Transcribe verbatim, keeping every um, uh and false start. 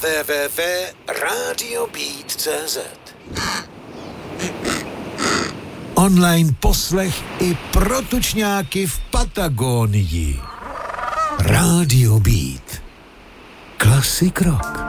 w w w tečka radio beat tečka c z. Online poslech i pro tučňáky v Patagonii. Radio Beat. Classic rock.